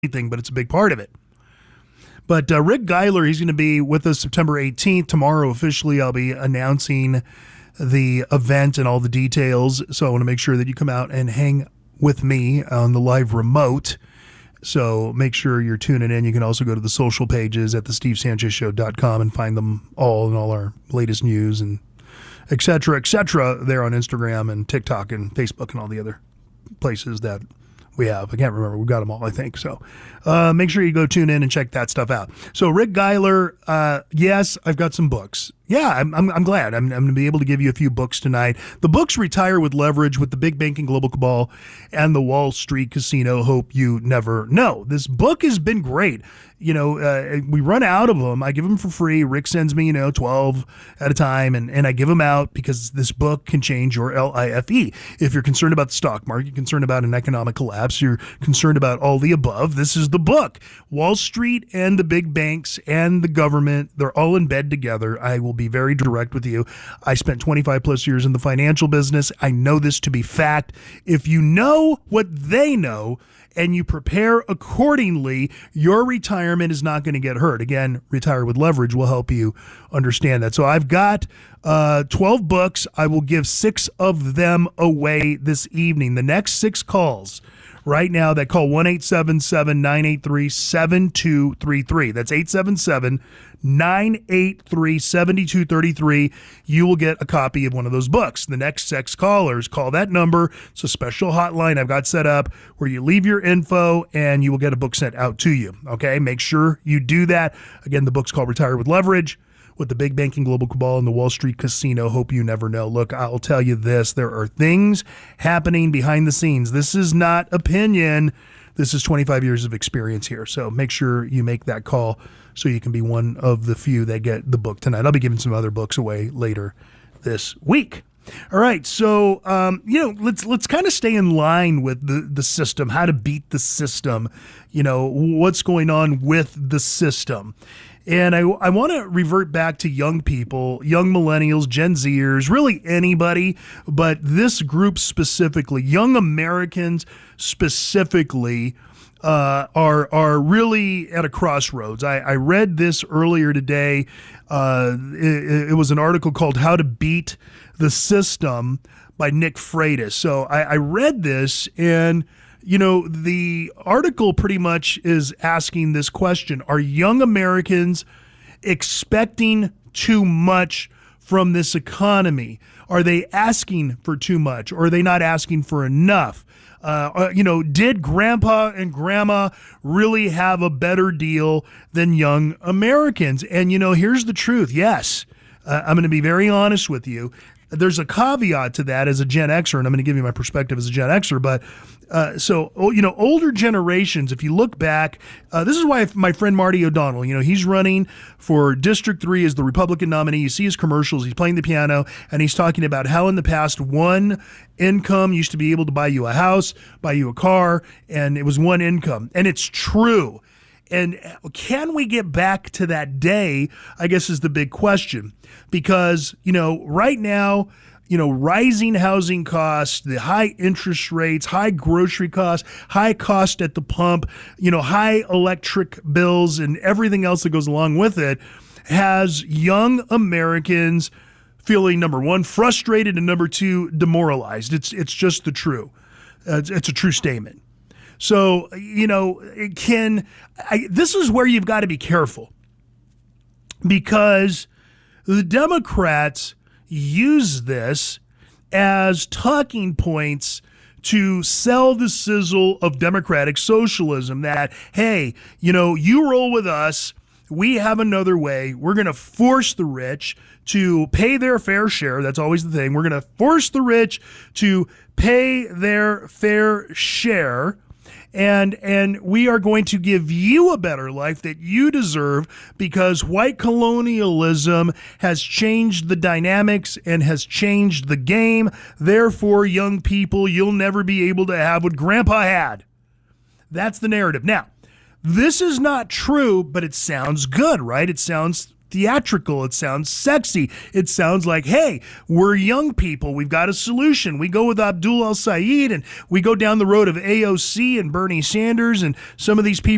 anything, but it's a big part of it. But Rick Geiler, he's going to be with us September 18th. Tomorrow, officially, I'll be announcing the event and all the details. So I want to make sure that you come out and hang with me on the live remote. So make sure you're tuning in. You can also go to the social pages at thestevesanchezshow.com and find them all and all our latest news and et cetera, there on Instagram and TikTok and Facebook and all the other places that we have. I can't remember. We've got them all, I think. So make sure you go tune in and check that stuff out. So Rick Geiler, yes, I've got some books. Yeah, I'm glad. I'm going to be able to give you a few books tonight. The books Retire with Leverage, with the Big Banking Global Cabal, and the Wall Street Casino Hope You Never Know. This book has been great. You know, we run out of them. I give them for free. Rick sends me, 12 at a time, and I give them out because this book can change your life. If you're concerned about the stock market, you're concerned about an economic collapse, you're concerned about all the above, this is the book. Wall Street and the big banks and the government, they're all in bed together. I will be very direct with you. I spent 25 plus years in the financial business. I know this to be fact. If you know what they know, and you prepare accordingly, your retirement is not going to get hurt. Again, Retire with Leverage will help you understand that. So I've got 12 books. I will give 6 of them away this evening. The next 6 calls right now that call 1-877-983-7233. That's 877-983-7233. You will get a copy of one of those books. The next 6 callers, call that number. It's a special hotline I've got set up where you leave your info and you will get a book sent out to you. Okay, make sure you do that. Again, the book's called Retire with Leverage, with the Big Banking Global Cabal and the Wall Street Casino Hope You Never Know. Look, I'll tell you this. There are things happening behind the scenes. This is not opinion. This is 25 years of experience here. So make sure you make that call so you can be one of the few that get the book tonight. I'll be giving some other books away later this week. All right, so let's kind of stay in line with the system, how to beat the system, what's going on with the system. And I want to revert back to young people, young millennials, Gen Zers, really anybody, but this group specifically, young Americans specifically, are really at a crossroads. I read this earlier today. It was an article called How to Beat the System by Nick Freitas. So I read this, and the article pretty much is asking this question: are young Americans expecting too much from this economy? Are they asking for too much, or are they not asking for enough? Did grandpa and grandma really have a better deal than young Americans? And, here's the truth. Yes, I'm going to be very honest with you. There's a caveat to that as a Gen Xer, and I'm going to give you my perspective as a Gen Xer, but older generations, if you look back, this is why my friend Marty O'Donnell, he's running for District 3 as the Republican nominee. You see his commercials, he's playing the piano, and he's talking about how in the past one income used to be able to buy you a house, buy you a car, and it was one income. And it's true. And can we get back to that day, I guess, is the big question. Because, right now, rising housing costs, the high interest rates, high grocery costs, high cost at the pump, high electric bills and everything else that goes along with it has young Americans feeling, number one, frustrated, and number two, demoralized. It's just the true. It's a true statement. So, this is where you've got to be careful, because the Democrats use this as talking points to sell the sizzle of democratic socialism that, hey, you roll with us, we have another way. We're going to force the rich to pay their fair share. That's always the thing. We're going to force the rich to pay their fair share. And we are going to give you a better life that you deserve, because white colonialism has changed the dynamics and has changed the game. Therefore, young people, you'll never be able to have what grandpa had. That's the narrative. Now, this is not true, but it sounds good, right? It sounds theatrical. It sounds sexy. It sounds like, hey, we're young people. We've got a solution. We go with Abdul El-Sayed, and we go down the road of AOC and Bernie Sanders and some of these people